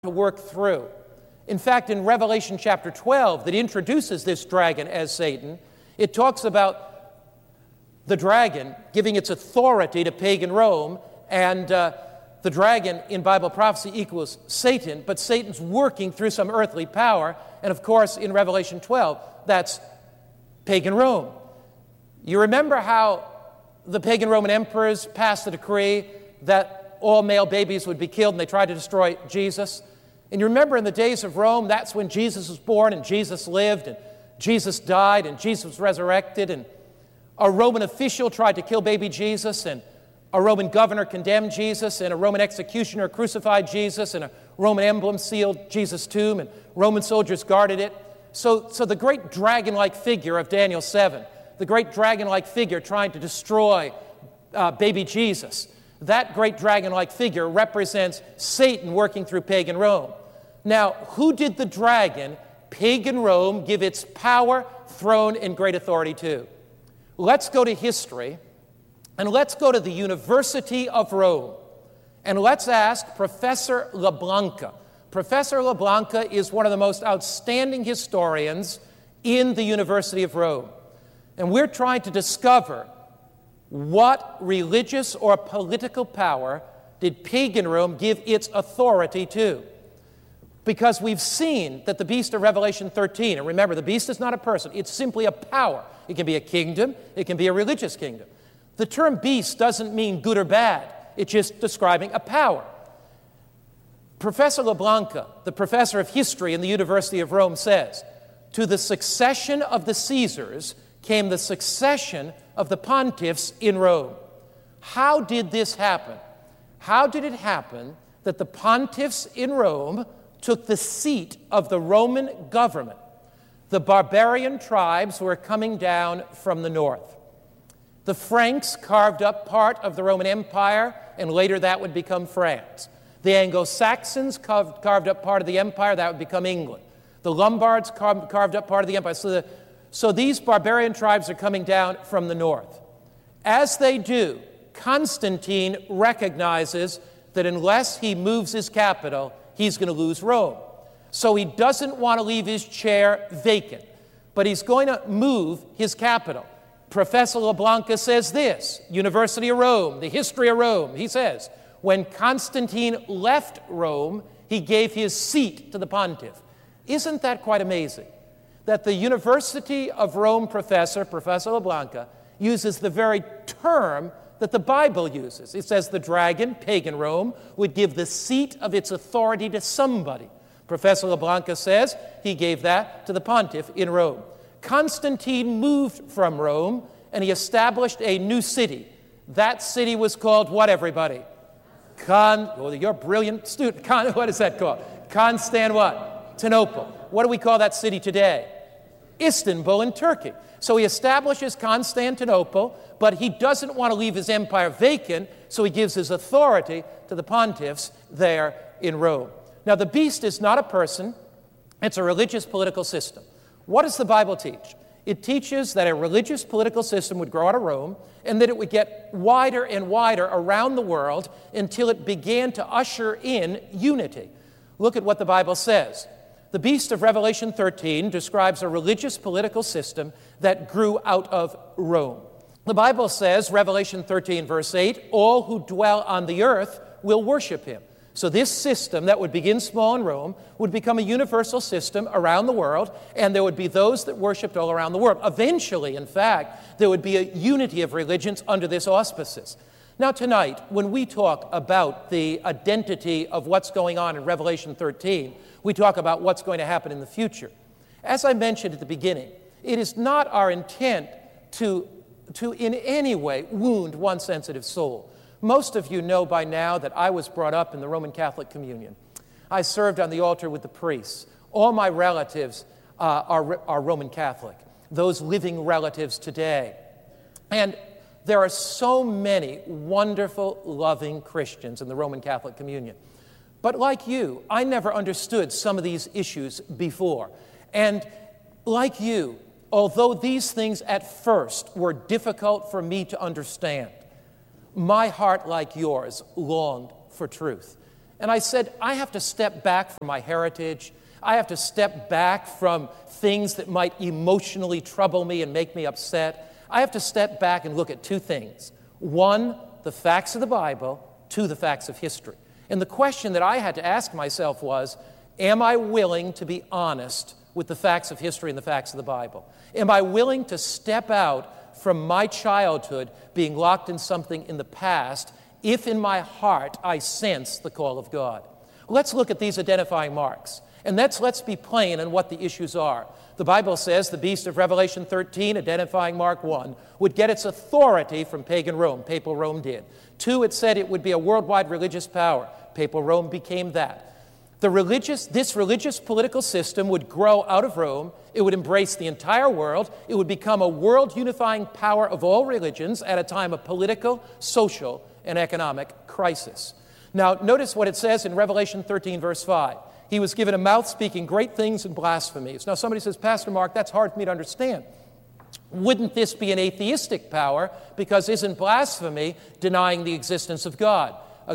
to work through. In fact, in Revelation chapter 12, that introduces this dragon as Satan, it talks about the dragon giving its authority to pagan Rome, and the dragon in Bible prophecy equals Satan, but Satan's working through some earthly power, and of course, in Revelation 12, that's pagan Rome. You remember how the pagan Roman emperors passed a decree that all male babies would be killed, and they tried to destroy Jesus? And you remember in the days of Rome, that's when Jesus was born, and Jesus lived, and Jesus died, and Jesus was resurrected, and a Roman official tried to kill baby Jesus, and a Roman governor condemned Jesus, and a Roman executioner crucified Jesus, and a Roman emblem sealed Jesus' tomb, and Roman soldiers guarded it. So the great dragon-like figure of Daniel 7, the great dragon-like figure trying to destroy baby Jesus, that great dragon-like figure represents Satan working through pagan Rome. Now, who did the dragon, pagan Rome, give its power, throne, and great authority to? Let's go to history, and let's go to the University of Rome, and let's ask Professor LaBlanca. Professor LaBlanca is one of the most outstanding historians in the University of Rome, and we're trying to discover what religious or political power did pagan Rome give its authority to. Because we've seen that the beast of Revelation 13, and remember, the beast is not a person, it's simply a power. It can be a kingdom, it can be a religious kingdom. The term beast doesn't mean good or bad, it's just describing a power. Professor LaBlanca, the professor of history in the University of Rome, says, to the succession of the Caesars came the succession of the pontiffs in Rome. How did this happen? How did it happen that the pontiffs in Rome took the seat of the Roman government? The barbarian tribes were coming down from the north. The Franks carved up part of the Roman Empire, and later that would become France. The Anglo-Saxons carved up part of the empire, that would become England. The Lombards carved up part of the empire. So these barbarian tribes are coming down from the north. As they do, Constantine recognizes that unless he moves his capital, he's going to lose Rome. So he doesn't want to leave his chair vacant, but he's going to move his capital. Professor LaBlanca says this, University of Rome, the history of Rome. He says, when Constantine left Rome, he gave his seat to the pontiff. Isn't that quite amazing? That the University of Rome professor, Professor LaBlanca, uses the very term that the Bible uses. It says the dragon, pagan Rome, would give the seat of its authority to somebody. Professor LaBlanca says he gave that to the pontiff in Rome. Constantine moved from Rome, and he established a new city. That city was called what, everybody? You're a brilliant student. What is that called? Constantinople. What do we call that city today? Istanbul in Turkey. So he establishes Constantinople, but he doesn't want to leave his empire vacant, so he gives his authority to the pontiffs there in Rome. Now, the beast is not a person, it's a religious political system. What does the Bible teach? It teaches that a religious political system would grow out of Rome, and that it would get wider and wider around the world until it began to usher in unity. Look at what the Bible says. The beast of Revelation 13 describes a religious political system that grew out of Rome. The Bible says, Revelation 13, verse 8, all who dwell on the earth will worship him. So this system that would begin small in Rome would become a universal system around the world, and there would be those that worshiped all around the world. Eventually, in fact, there would be a unity of religions under this auspices. Now tonight, when we talk about the identity of what's going on in Revelation 13, we talk about what's going to happen in the future. As I mentioned at the beginning, it is not our intent to in any way wound one sensitive soul. Most of you know by now that I was brought up in the Roman Catholic communion. I served on the altar with the priests. All my relatives are Roman Catholic, those living relatives today. And there are so many wonderful, loving Christians in the Roman Catholic communion. But like you, I never understood some of these issues before. And like you, although these things at first were difficult for me to understand, my heart, like yours, longed for truth. And I said, I have to step back from my heritage. I have to step back from things that might emotionally trouble me and make me upset. I have to step back and look at two things. One, the facts of the Bible. Two, the facts of history. And the question that I had to ask myself was, am I willing to be honest with the facts of history and the facts of the Bible? Am I willing to step out from my childhood being locked in something in the past if in my heart I sense the call of God? Let's look at these identifying marks. And let's be plain on what the issues are. The Bible says the beast of Revelation 13, identifying Mark 1, would get its authority from pagan Rome. Papal Rome did. 2, it said it would be a worldwide religious power. Papal Rome became that. This religious political system would grow out of Rome. It would embrace the entire world. It would become a world unifying power of all religions at a time of political, social, and economic crisis. Now, notice what it says in Revelation 13, verse 5. He was given a mouth speaking great things and blasphemies. Now, somebody says, Pastor Mark, that's hard for me to understand. Wouldn't this be an atheistic power? Because isn't blasphemy denying the existence of God?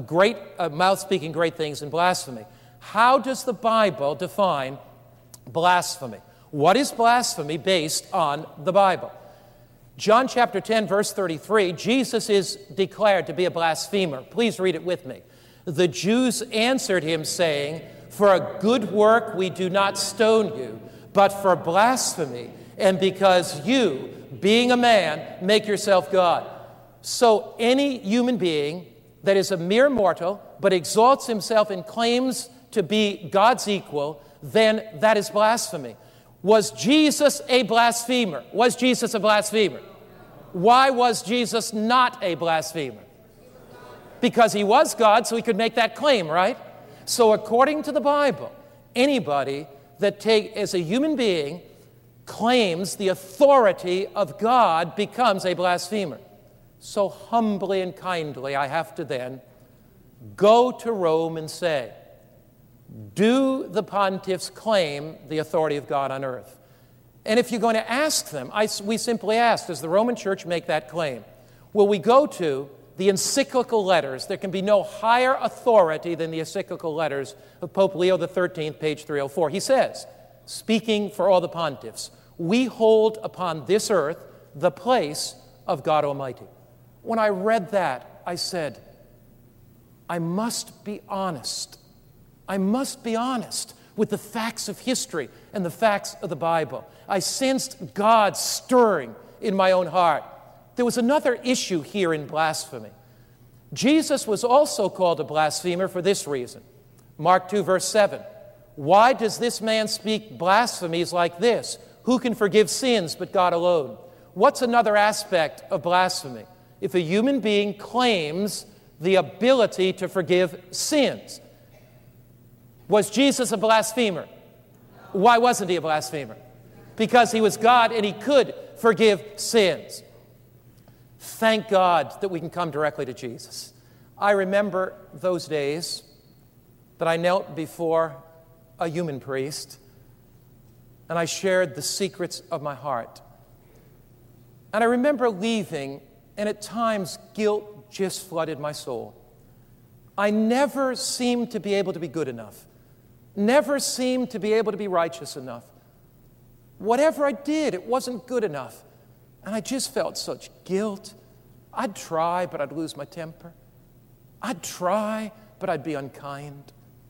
A mouth speaking great things and blasphemy. How does the Bible define blasphemy? What is blasphemy based on the Bible? John chapter 10, verse 33, Jesus is declared to be a blasphemer. Please read it with me. The Jews answered him, saying, for a good work we do not stone you, but for blasphemy, and because you, being a man, make yourself God. So any human being that is a mere mortal, but exalts himself and claims to be God's equal, then that is blasphemy. Was Jesus a blasphemer? Was Jesus a blasphemer? Why was Jesus not a blasphemer? Because he was God, so he could make that claim, right? So according to the Bible, anybody that as a human being claims the authority of God becomes a blasphemer. So humbly and kindly, I have to then go to Rome and say, do the pontiffs claim the authority of God on earth? And if you're going to ask them, we simply ask, does the Roman Church make that claim? Will we go to the encyclical letters? There can be no higher authority than the encyclical letters of Pope Leo XIII, page 304. He says, speaking for all the pontiffs, we hold upon this earth the place of God Almighty. When I read that, I said, I must be honest. I must be honest with the facts of history and the facts of the Bible. I sensed God stirring in my own heart. There was another issue here in blasphemy. Jesus was also called a blasphemer for this reason. Mark 2, verse 7. Why does this man speak blasphemies like this? Who can forgive sins but God alone? What's another aspect of blasphemy? If a human being claims the ability to forgive sins. Was Jesus a blasphemer? Why wasn't he a blasphemer? Because he was God and he could forgive sins. Thank God that we can come directly to Jesus. I remember those days that I knelt before a human priest and I shared the secrets of my heart. And I remember leaving, and at times guilt just flooded my soul. I never seemed to be able to be good enough, never seemed to be able to be righteous enough. Whatever I did, it wasn't good enough. And I just felt such guilt. I'd try, but I'd lose my temper. I'd try, but I'd be unkind.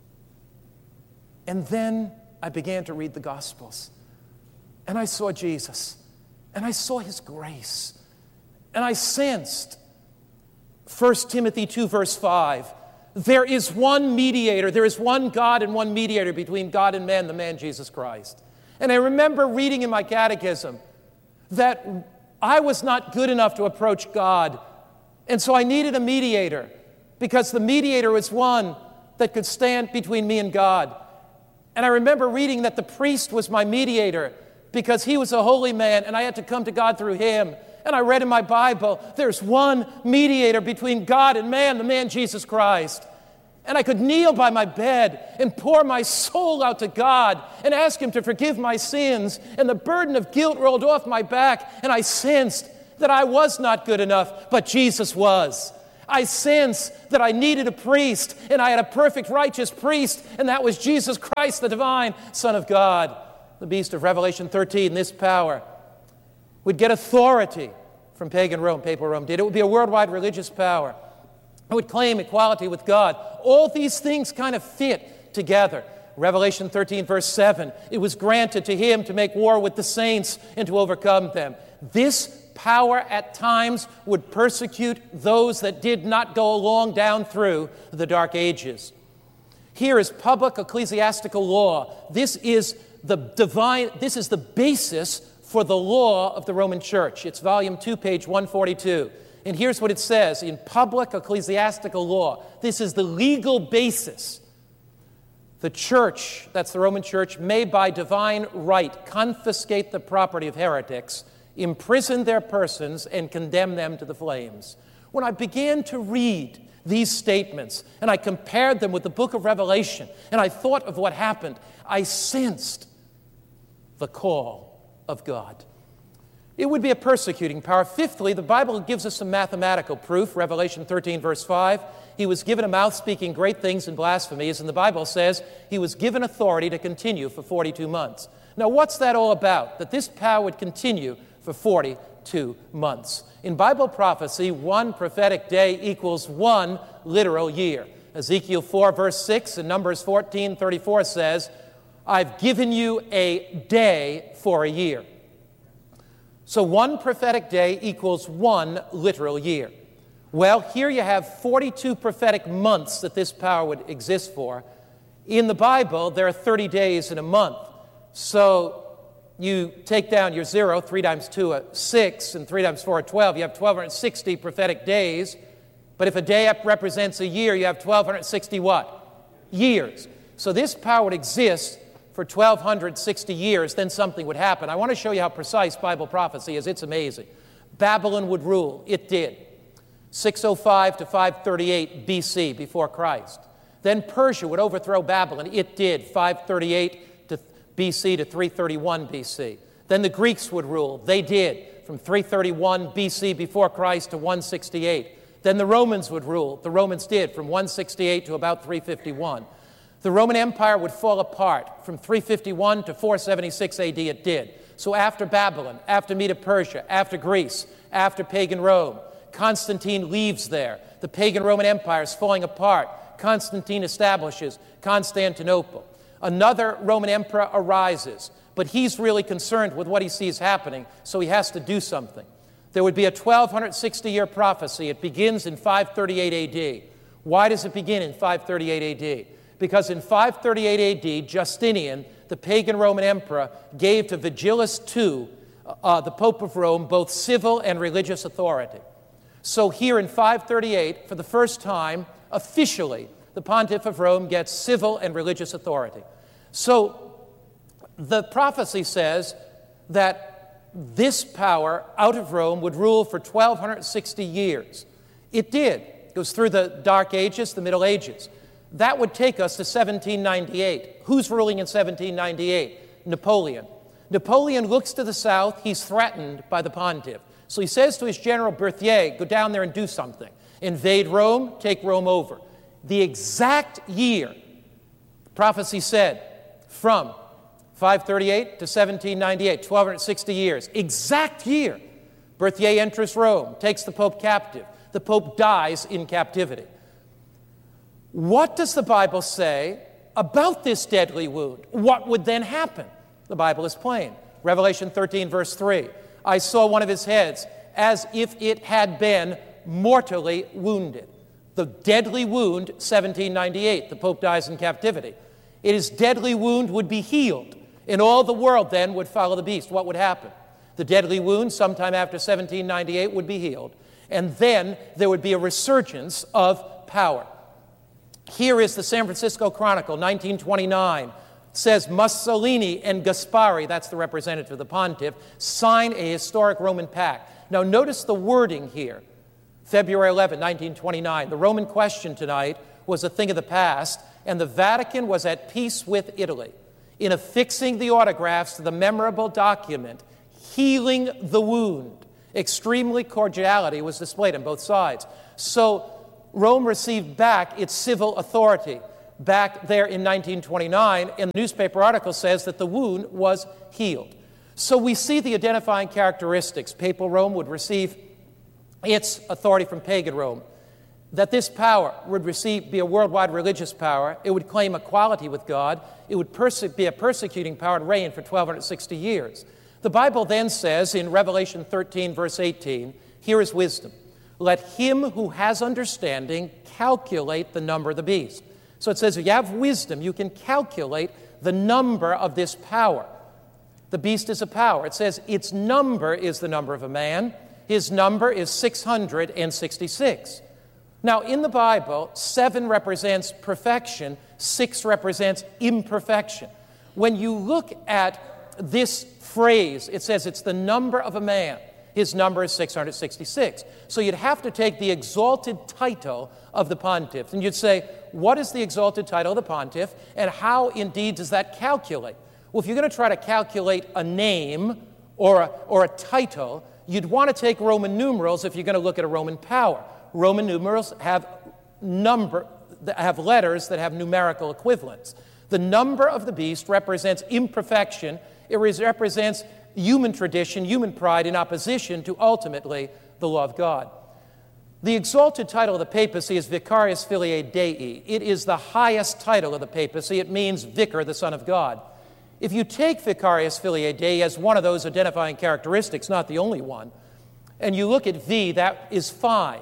And then I began to read the Gospels. And I saw Jesus. And I saw his grace. And I sensed 1 Timothy 2, verse 5. There is one mediator. There is one God and one mediator between God and man, the man Jesus Christ. And I remember reading in my catechism that I was not good enough to approach God. And so I needed a mediator because the mediator was one that could stand between me and God. And I remember reading that the priest was my mediator because he was a holy man and I had to come to God through him. And I read in my Bible, there's one mediator between God and man, the man Jesus Christ. And I could kneel by my bed and pour my soul out to God and ask him to forgive my sins. And the burden of guilt rolled off my back, and I sensed that I was not good enough, but Jesus was. I sense that I needed a priest, and I had a perfect righteous priest, and that was Jesus Christ, the divine Son of God. The beast of Revelation 13, this power, would get authority from pagan Rome, papal Rome did. It would be a worldwide religious power. It would claim equality with God. All these things kind of fit together. Revelation 13, verse 7, it was granted to him to make war with the saints and to overcome them. This power at times would persecute those that did not go along down through the Dark Ages. Here is public ecclesiastical law. This is the basis for the law of the Roman Church. It's volume 2, page 142. And here's what it says in public ecclesiastical law. This is the legal basis. The church, that's the Roman Church, may by divine right confiscate the property of heretics, imprison their persons, and condemn them to the flames. When I began to read these statements, and I compared them with the book of Revelation, and I thought of what happened, I sensed the call of God. It would be a persecuting power. Fifthly, the Bible gives us some mathematical proof. Revelation 13, verse 5, he was given a mouth speaking great things and blasphemies, and the Bible says he was given authority to continue for 42 months. Now, what's that all about? That this power would continue for 42 months. In Bible prophecy, one prophetic day equals one literal year. Ezekiel 4, verse 6, and Numbers 14:34 says, I've given you a day for a year. So one prophetic day equals one literal year. Well, here you have 42 prophetic months that this power would exist for. In the Bible, there are 30 days in a month. So you take down your 0, 3 times 2 is 6, and 3 times 4 is 12. You have 1,260 prophetic days. But if a day represents a year, you have 1,260 what? Years. So this power would exist for 1,260 years, then something would happen. I want to show you how precise Bible prophecy is. It's amazing. Babylon would rule. It did. 605 to 538 BC, before Christ. Then Persia would overthrow Babylon. It did. 538 to BC to 331 BC. Then the Greeks would rule. They did. From 331 BC before Christ to 168. Then the Romans would rule. The Romans did. From 168 to about 351. The Roman Empire would fall apart. From 351 to 476 AD it did. So after Babylon, after Medo-Persia, after Greece, after pagan Rome, Constantine leaves there. The pagan Roman Empire is falling apart. Constantine establishes Constantinople. Another Roman emperor arises, but he's really concerned with what he sees happening, so he has to do something. There would be a 1,260-year prophecy. It begins in 538 AD. Why does it begin in 538 AD? Because in 538 AD, Justinian, the pagan Roman emperor, gave to Vigilius II, the Pope of Rome, both civil and religious authority. So here in 538, for the first time, officially, the Pontiff of Rome gets civil and religious authority. So the prophecy says that this power out of Rome would rule for 1,260 years. It did. It goes through the Dark Ages, the Middle Ages. That would take us to 1798. Who's ruling in 1798? Napoleon. Napoleon looks to the south. He's threatened by the pontiff. So he says to his general Berthier, go down there and do something. Invade Rome, take Rome over. The exact year, prophecy said, from 538 to 1798, 1,260 years. Exact year. Berthier enters Rome, takes the Pope captive. The Pope dies in captivity. What does the Bible say about this deadly wound? What would then happen? The Bible is plain. Revelation 13, verse 3. I saw one of his heads as if it had been mortally wounded. The deadly wound, 1798. The Pope dies in captivity. His deadly wound would be healed, and all the world then would follow the beast. What would happen? The deadly wound, sometime after 1798, would be healed, and then there would be a resurgence of power. Here is the San Francisco Chronicle, 1929. It says Mussolini and Gaspari, that's the representative of the pontiff, sign a historic Roman pact. Now notice the wording here. February 11, 1929. The Roman question tonight was a thing of the past, and the Vatican was at peace with Italy in affixing the autographs to the memorable document, healing the wound. Extremely cordiality was displayed on both sides. So Rome received back its civil authority back there in 1929, and the newspaper article says that the wound was healed. So we see the identifying characteristics. Papal Rome would receive its authority from pagan Rome, that this power would be a worldwide religious power. It would claim equality with God. It would be a persecuting power and reign for 1,260 years. The Bible then says in Revelation 13, verse 18, here is wisdom. Let him who has understanding calculate the number of the beast. So it says if you have wisdom, you can calculate the number of this power. The beast is a power. It says its number is the number of a man. His number is 666. Now, in the Bible, 7 represents perfection, 6 represents imperfection. When you look at this phrase, it says it's the number of a man. His number is 666. So you'd have to take the exalted title of the pontiff, and you'd say, what is the exalted title of the pontiff, and how indeed does that calculate? Well, if you're going to try to calculate a name or a title, you'd want to take Roman numerals if you're going to look at a Roman power. Roman numerals have letters that have numerical equivalents. The number of the beast represents imperfection. It represents human tradition, human pride in opposition to ultimately the law of God. The exalted title of the papacy is Vicarius Filii Dei. It is the highest title of the papacy. It means vicar, the Son of God. If you take Vicarius Filii Dei as one of those identifying characteristics, not the only one, and you look at V, that is 5.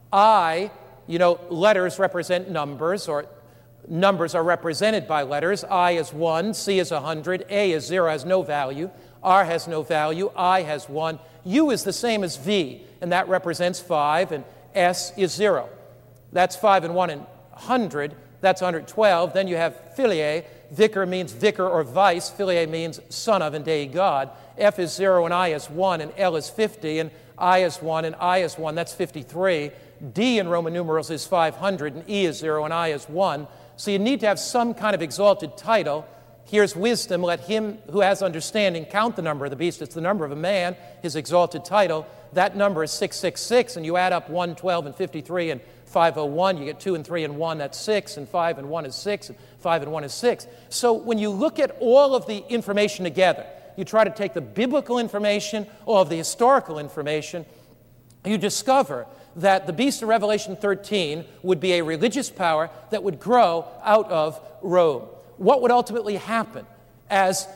I, letters represent numbers, or numbers are represented by letters. I is 1, C is 100, A is 0, has no value, R has no value, I has 1. U is the same as V, and that represents 5, and S is 0. That's 5 and 1 and 100. That's 112. Then you have Filii. Vicar means vicar or vice. Filii means son of and Dei God. F is 0 and I is 1, and L is 50, and I is 1 and I is 1. That's 53. D in Roman numerals is 500, and E is 0 and I is 1. So you need to have some kind of exalted title. Here's wisdom. Let him who has understanding count the number of the beast. It's the number of a man, his exalted title. That number is 666, and you add up 112 and 53 and 501. You get 2 and 3 and 1, that's 6, and 5 and 1 is 6, and 5 and 1 is 6. So when you look at all of the information together, you try to take the biblical information, all of the historical information, you discover that the beast of Revelation 13 would be a religious power that would grow out of Rome. What would ultimately happen as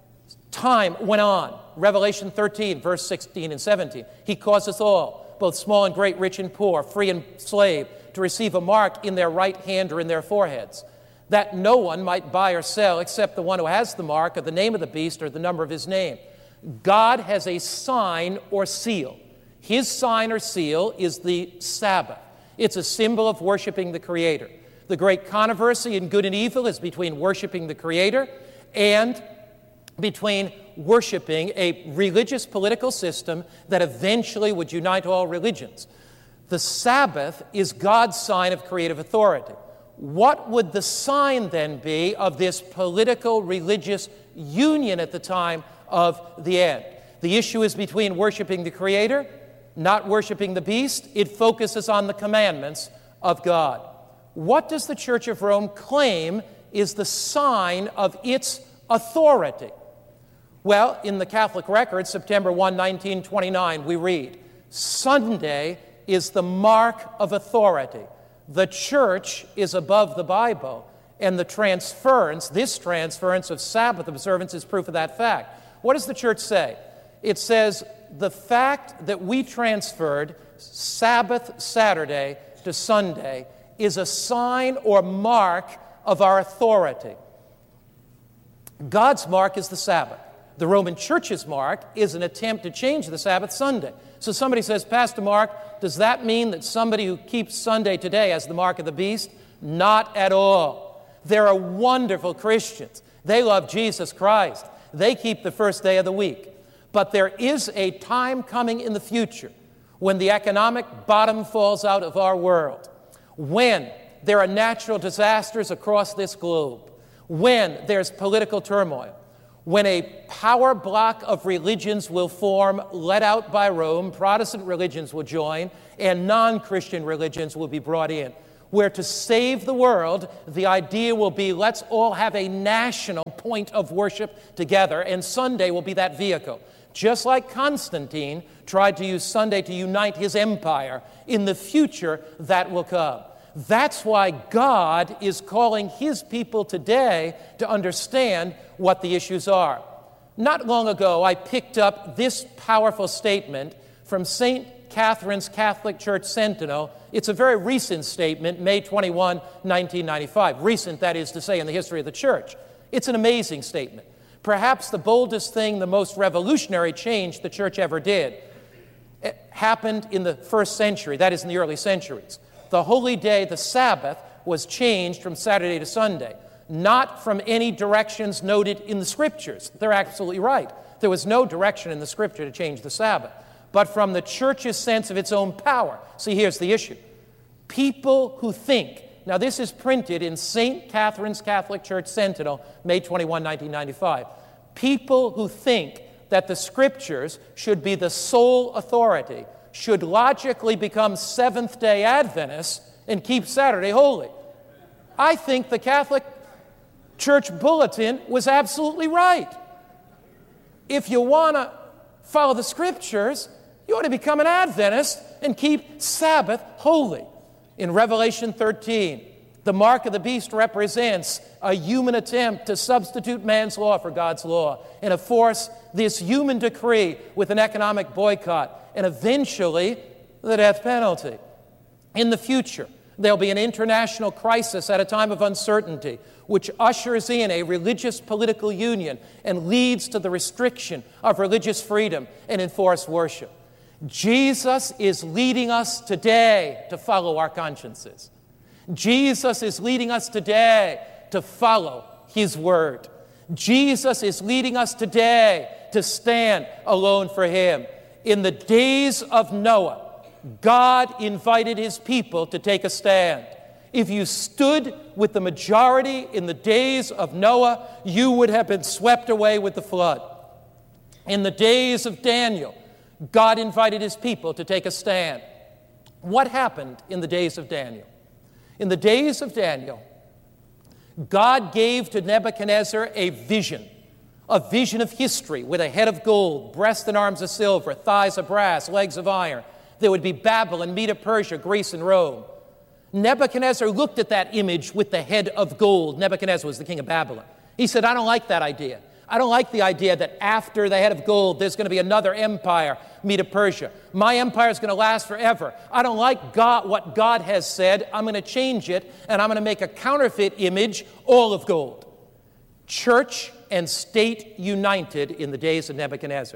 time went on? Revelation 13, verse 16 and 17. He causeth all, both small and great, rich and poor, free and slave, to receive a mark in their right hand or in their foreheads, that no one might buy or sell except the one who has the mark of the name of the beast or the number of his name. God has a sign or seal. His sign or seal is the Sabbath. It's a symbol of worshiping the Creator. The great controversy in good and evil is between worshiping the Creator and between worshiping a religious political system that eventually would unite all religions. The Sabbath is God's sign of creative authority. What would the sign then be of this political religious union at the time of the end? The issue is between worshiping the Creator, not worshiping the beast. It focuses on the commandments of God. What does the Church of Rome claim is the sign of its authority? Well, in the Catholic record, September 1, 1929, we read, Sunday is the mark of authority. The Church is above the Bible, and this transference of Sabbath observance is proof of that fact. What does the Church say? It says the fact that we transferred Sabbath Saturday to Sunday is a sign or mark of our authority. God's mark is the Sabbath. The Roman Church's mark is an attempt to change the Sabbath Sunday. So somebody says, Pastor Mark, does that mean that somebody who keeps Sunday today has the mark of the beast? Not at all. There are wonderful Christians. They love Jesus Christ. They keep the first day of the week. But there is a time coming in the future when the economic bottom falls out of our world, when there are natural disasters across this globe, when there's political turmoil, when a power block of religions will form, led out by Rome. Protestant religions will join, and non-Christian religions will be brought in, where to save the world, the idea will be let's all have a national point of worship together, and Sunday will be that vehicle. Just like Constantine tried to use Sunday to unite his empire, in the future that will come. That's why God is calling his people today to understand what the issues are. Not long ago, I picked up this powerful statement from St. Catherine's Catholic Church Sentinel. It's a very recent statement, May 21, 1995. Recent, that is to say, in the history of the church. It's an amazing statement. Perhaps the boldest thing, the most revolutionary change the church ever did, it happened in the first century, that is in the early centuries. The holy day, the Sabbath, was changed from Saturday to Sunday, not from any directions noted in the Scriptures. They're absolutely right. There was no direction in the Scripture to change the Sabbath, but from the church's sense of its own power. See, here's the issue. People who think, now this is printed in St. Catherine's Catholic Church Sentinel, May 21, 1995. People who think that the Scriptures should be the sole authority should logically become Seventh-day Adventists and keep Saturday holy. I think the Catholic Church Bulletin was absolutely right. If you want to follow the Scriptures, you ought to become an Adventist and keep Sabbath holy. In Revelation 13, the mark of the beast represents a human attempt to substitute man's law for God's law and enforce this human decree with an economic boycott and eventually the death penalty. In the future, there'll be an international crisis at a time of uncertainty, which ushers in a religious political union and leads to the restriction of religious freedom and enforced worship. Jesus is leading us today to follow our consciences. Jesus is leading us today to follow his word. Jesus is leading us today to stand alone for him. In the days of Noah, God invited his people to take a stand. If you stood with the majority in the days of Noah, you would have been swept away with the flood. In the days of Daniel, God invited his people to take a stand. What happened in the days of Daniel? In the days of Daniel, God gave to Nebuchadnezzar a vision of history with a head of gold, breast and arms of silver, thighs of brass, legs of iron. There would be Babylon, Media, Persia, Greece, and Rome. Nebuchadnezzar looked at that image with the head of gold. Nebuchadnezzar was the king of Babylon. He said, I don't like that idea. I don't like the idea that after the head of gold, there's going to be another empire, Media, Persia. My empire is going to last forever. I don't like what God has said. I'm going to change it, and I'm going to make a counterfeit image, all of gold. Church and state united in the days of Nebuchadnezzar.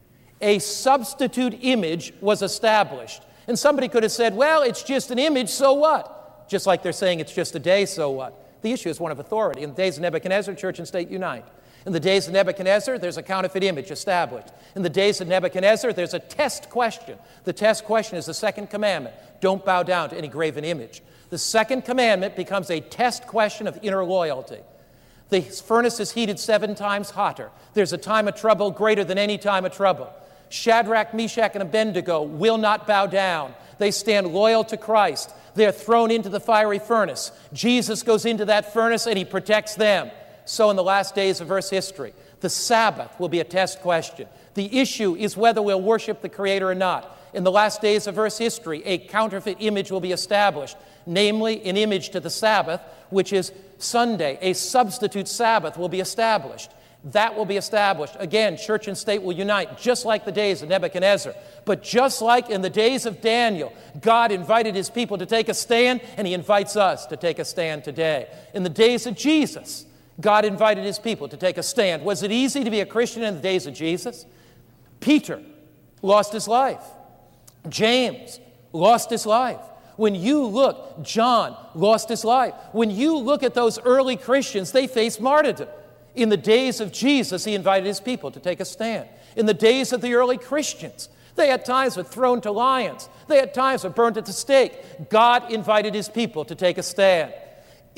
A substitute image was established. And somebody could have said, well, it's just an image, so what? Just like they're saying it's just a day, so what? The issue is one of authority. In the days of Nebuchadnezzar, church and state unite. In the days of Nebuchadnezzar, there's a counterfeit image established. In the days of Nebuchadnezzar, there's a test question. The test question is the second commandment. Don't bow down to any graven image. The second commandment becomes a test question of inner loyalty. The furnace is heated 7 times hotter. There's a time of trouble greater than any time of trouble. Shadrach, Meshach, and Abednego will not bow down. They stand loyal to Christ. They're thrown into the fiery furnace. Jesus goes into that furnace and he protects them. So in the last days of Earth's history, the Sabbath will be a test question. The issue is whether we'll worship the Creator or not. In the last days of Earth's history, a counterfeit image will be established, namely an image to the Sabbath, which is Sunday. A substitute Sabbath will be established. That will be established. Again, church and state will unite, just like the days of Nebuchadnezzar. But just like in the days of Daniel, God invited his people to take a stand, and he invites us to take a stand today. In the days of Jesus, God invited his people to take a stand. Was it easy to be a Christian in the days of Jesus? Peter lost his life. James lost his life. When you look, John lost his life. When you look at those early Christians, they faced martyrdom. In the days of Jesus, he invited his people to take a stand. In the days of the early Christians, they at times were thrown to lions. They at times were burned at the stake. God invited his people to take a stand.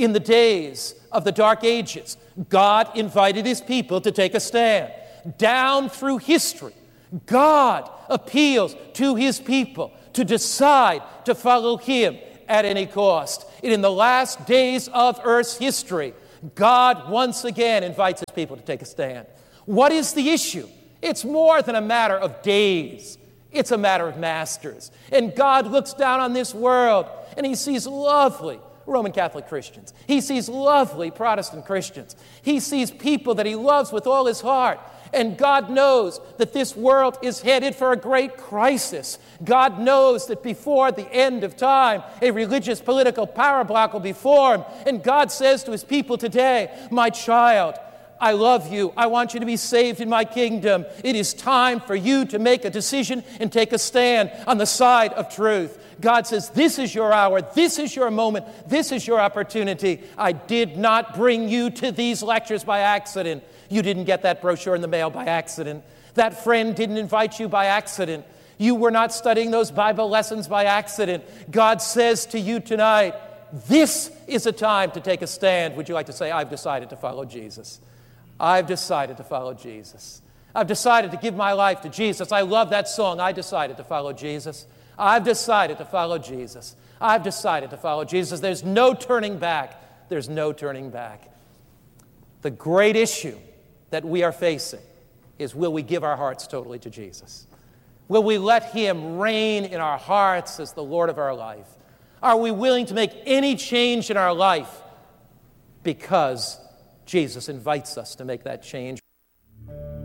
In the days of the Dark Ages, God invited his people to take a stand. Down through history, God appeals to his people to decide to follow him at any cost. And in the last days of Earth's history, God once again invites his people to take a stand. What is the issue? It's more than a matter of days. It's a matter of masters. And God looks down on this world and he sees lovely Roman Catholic Christians. He sees lovely Protestant Christians. He sees people that he loves with all his heart. And God knows that this world is headed for a great crisis. God knows that before the end of time, a religious political power block will be formed. And God says to his people today, my child, I love you. I want you to be saved in my kingdom. It is time for you to make a decision and take a stand on the side of truth. God says, this is your hour, this is your moment, this is your opportunity. I did not bring you to these lectures by accident. You didn't get that brochure in the mail by accident. That friend didn't invite you by accident. You were not studying those Bible lessons by accident. God says to you tonight, this is a time to take a stand. Would you like to say, I've decided to follow Jesus? I've decided to follow Jesus. I've decided to give my life to Jesus. I love that song. I decided to follow Jesus. I've decided to follow Jesus. I've decided to follow Jesus. There's no turning back. There's no turning back. The great issue that we are facing is, will we give our hearts totally to Jesus? Will we let him reign in our hearts as the Lord of our life? Are we willing to make any change in our life because Jesus invites us to make that change?